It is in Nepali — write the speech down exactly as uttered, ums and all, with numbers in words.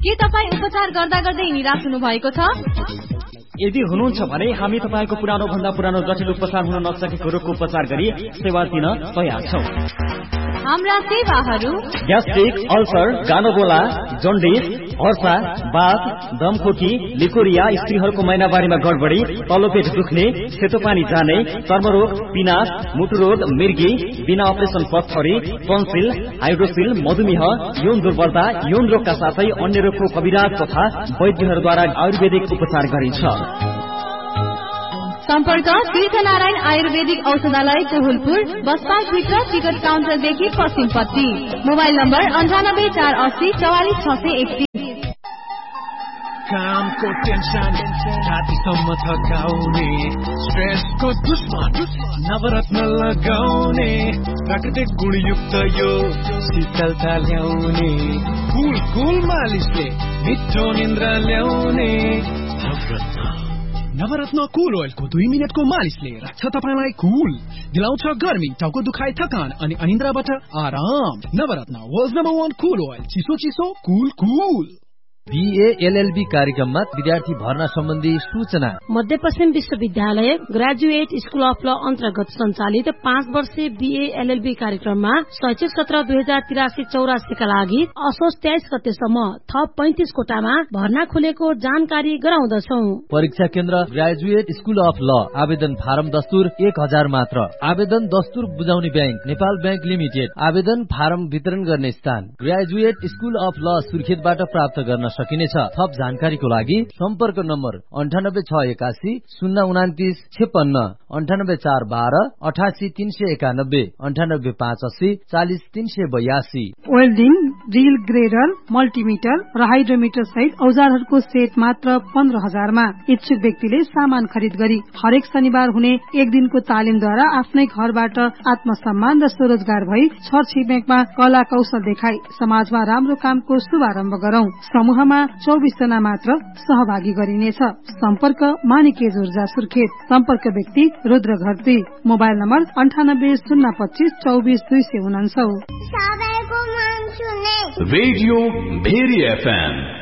के तपाई उपचार गर्दा गर्दै निराश हुनु भएको छ? यदि हुनुहुन्छ भने हामी तपाईको पुरानो भन्दा पुरानो जटिल उपचार हुन नसकेको रोगको उपचार गरी सेवा दिन तयार छौं। हाम्रा सेवाहरू ग्यास्ट्रिक, अल्सर, गानोगोला, जन्डिस, हर्सा, बाथ, दमखोकी, लिकोरिया, स्त्रीहरूको महिनावारीमा गडबडी, तल्लो पेट दुख्ने, सेतो पानी जाने, चर्मरोग, पिनास, मुटुरोग, मिर्गी, बिना अपरेसन पत्थरी, टन्सिल, हाइड्रोसिल, मधुमेह, यौन दुर्बलता, यौन रोगका साथै अन्य रोगको कविराज तथा वैद्यहरूद्वारा आयुर्वेदिक उपचार गरिन्छ। सम्पर्क तीर्थनारायण आयुर्वेदिक औषधालय कोहुलपुर, बसपास भित्र टिकट काउन्टरदेखि पश्चिमपट्टि। मोबाइल नम्बर अन्ठानब्बे चार अस्सी चौवालिस छ सय एकतीस। कामको टेन्सन छातीसम्म थकाउने, स्ट्रेसको दुश्मन नवरत्न लगाउने, प्राकृतिक गुणयुक्त यो शीतलता ल्याउने, कुल कुल मालिसले मिठो निन्द्रा ल्याउने। नवरत्न कुल ओइलको दुई मिनटको मालिसले राख्छ तपाईलाई कुल, दिलाउँछ गर्मी, टाउको दुखाइ, थकान अनि अनिन्द्राबाट आराम। नवरत्न वर्ल्ड नम्बर वान कुल ओइल, चिसो चिसो कुल कुल। बीए एलएलबी कार्यक्रममा विद्यार्थी भर्ना सम्बन्धी सूचना। मध्यपश्चिम विश्वविद्यालय ग्रेजुएट स्कुल अफ ल अन्तर्गत सञ्चालित पाँच वर्षीय बीए एलएलबी कार्यक्रममा शैक्षिक सत्र दुई हजार तिरासी चौरासीका लागि असोज तेइस गतेसम्म थप पैंतिस कोटामा भर्ना खुलेको जानकारी गराउँदछौ। परीक्षा केन्द्र ग्रेजुएट स्कुल अफ ल। आवेदन फारम दस्तुर एक हजार मात्र। आवेदन दस्तुर बुझाउने ब्याङ्क नेपाल ब्याङ्क लिमिटेड। आवेदन फारम वितरण गर्ने स्थान ग्रेजुएट स्कुल अफ ल सुर्खेतबाट प्राप्त गर्न सकिनेछ। थप जानकारीको लागि सम्पर्क नम्बर अन्ठानब्बे छ एकासी शून्य उनातिस छेपन्न, अन्ठानब्बे चार बाह्र अठासी तीन सय एकानब्बे, अन्ठानब्बे पाँच अस्सी चालिस तीन सय बयासी। वेल्डिङ, ड्रिल, ग्रेडर, मल्टिमिटर र हाइड्रोमिटर सहित औजारहरूको सेट मात्र पन्ध्र हजारमा। इच्छुक व्यक्तिले सामान खरिद गरी हरेक शनिबार हुने एक दिनको तालिमद्वारा आफ्नै घरबाट आत्मसम्मान र स्वरोजगार भई छर छिमेकमा कला कौशल देखाई समाजमा राम्रो कामको शुभारम्भ गरौं। समूहमा चौबिस जना मात्र सहभागी गरिनेछ। सम्पर्क मानिकेज ऊर्जा सुर्खेत। सम्पर्क व्यक्ति रुद्र घरती। मोबाइल नम्बर अन्ठानब्बे शून्य पच्चीस चौबिस दुई सय उनान्सौ। Radio very FM